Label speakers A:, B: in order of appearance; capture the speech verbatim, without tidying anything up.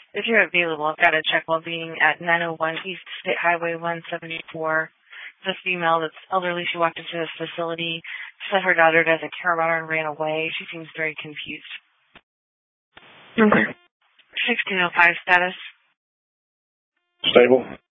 A: If you're available, I've got a check well-being at nine oh one East State Highway one seventy-four. This female that's elderly, she walked into this facility, said her daughter does a care about her and ran away. She seems very confused.
B: Okay.
A: sixteen oh five status.
B: Stable.